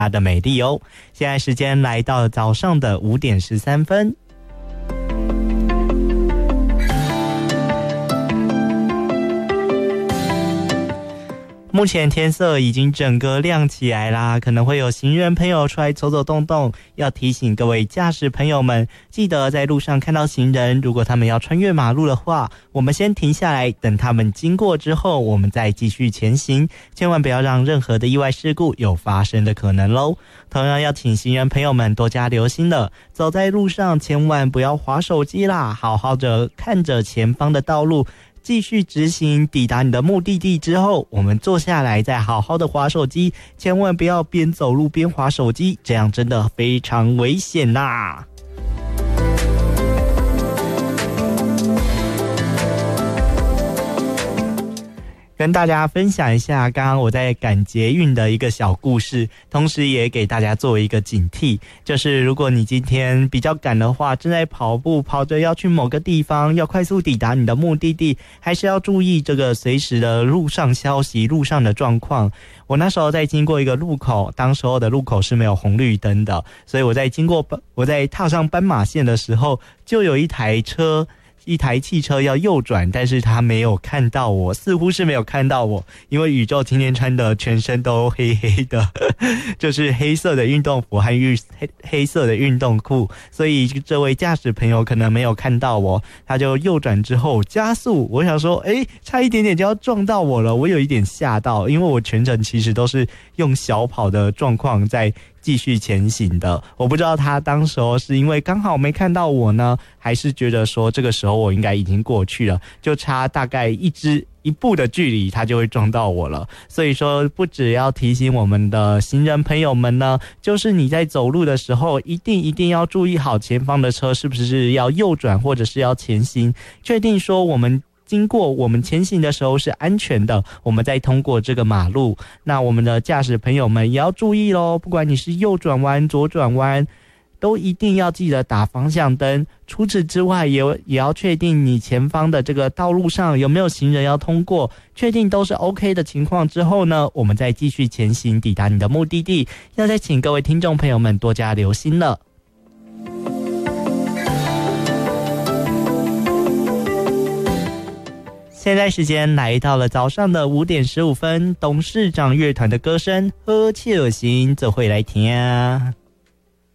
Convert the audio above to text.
它的美丽哦。现在时间来到早上的5点13分。目前天色已经整个亮起来啦，可能会有行人朋友出来走走动动，要提醒各位驾驶朋友们，记得在路上看到行人，如果他们要穿越马路的话，我们先停下来，等他们经过之后，我们再继续前行，千万不要让任何的意外事故有发生的可能咯。同样要请行人朋友们多加留心了，走在路上千万不要滑手机啦，好好的看着前方的道路，继续执行，抵达你的目的地之后，我们坐下来再好好的滑手机，千万不要边走路边滑手机，这样真的非常危险啦。跟大家分享一下刚刚我在赶捷运的一个小故事，同时也给大家做一个警惕，就是如果你今天比较赶的话，正在跑步跑着要去某个地方，要快速抵达你的目的地，还是要注意这个随时的路上消息，路上的状况。我那时候在经过一个路口，当时候的路口是没有红绿灯的，所以我在踏上斑马线的时候，就有一台汽车要右转，但是他没有看到我，似乎是没有看到我，因为宇宙今天穿的全身都黑黑的，就是黑色的运动服和黑色的运动裤，所以这位驾驶朋友可能没有看到我，他就右转之后加速，我想说差一点点就要撞到我了，我有一点吓到，因为我全程其实都是用小跑的状况在继续前行的，我不知道他当时候是因为刚好没看到我呢，还是觉得说这个时候我应该已经过去了，就差大概一步的距离他就会撞到我了。所以说不只要提醒我们的行人朋友们呢，就是你在走路的时候一定要注意好前方的车是不是要右转或者是要前行，确定说我们前行的时候是安全的，我们再通过这个马路。那我们的驾驶朋友们也要注意咯，不管你是右转弯左转弯，都一定要记得打方向灯。除此之外也要确定你前方的这个道路上有没有行人要通过，确定都是 OK 的情况之后呢，我们再继续前行抵达你的目的地，要再请各位听众朋友们多加留心了。现在时间来到了早上的5点15分，董事长乐团的歌声《喝气而行》，这会来听啊。